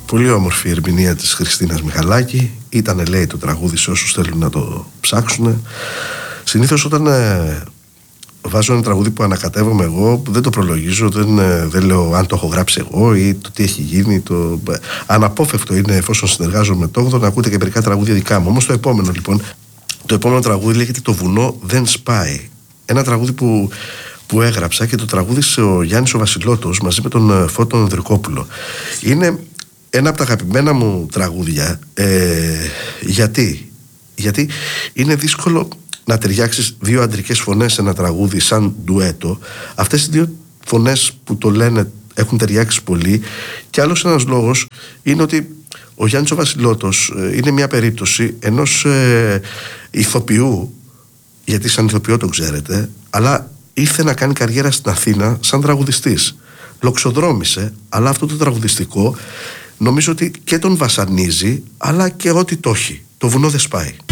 Πολύ όμορφη η ερμηνεία της Χριστίνας Μιχαλάκη. Ήτανε, λέει, το τραγούδι σε όσους θέλουν να το ψάξουν. Συνήθως όταν βάζω ένα τραγούδι που ανακατεύομαι εγώ, δεν το προλογίζω, δεν λέω αν το έχω γράψει εγώ ή το τι έχει γίνει. Αναπόφευκτο είναι, εφόσον συνεργάζομαι με το 8, να ακούτε και μερικά τραγούδια δικά μου. Όμως το επόμενο, λοιπόν, το επόμενο τραγούδι λέγεται «Το βουνό δεν σπάει». Ένα τραγούδι που έγραψα και το τραγούδισε ο Γιάννης ο Βασιλότος μαζί με τον Φώτο Ανδρικόπουλο. Είναι ένα από τα αγαπημένα μου τραγούδια. Γιατί είναι δύσκολο να ταιριάξεις δύο αντρικές φωνές σε ένα τραγούδι σαν ντουέτο. Αυτές οι δύο φωνές που το λένε έχουν ταιριάξει πολύ. Και άλλος ένας λόγος είναι ότι ο Γιάννης ο Βασιλότος είναι μια περίπτωση ενός ηθοποιού, γιατί σαν ηθοποιό το ξέρετε, αλλά ήρθε να κάνει καριέρα στην Αθήνα σαν τραγουδιστής. Λοξοδρόμησε, αλλά αυτό το τραγουδιστικό νομίζω ότι και τον βασανίζει, αλλά και ό,τι το έχει. Το βουνό δεν σπάει.